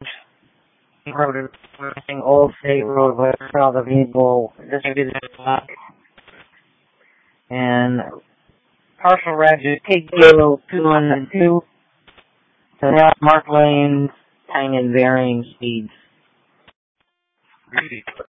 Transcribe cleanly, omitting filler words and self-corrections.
road crossing Old State Road west south of Eagle. This will be the block. And partial register K0212 to help mark lanes, time and varying speeds.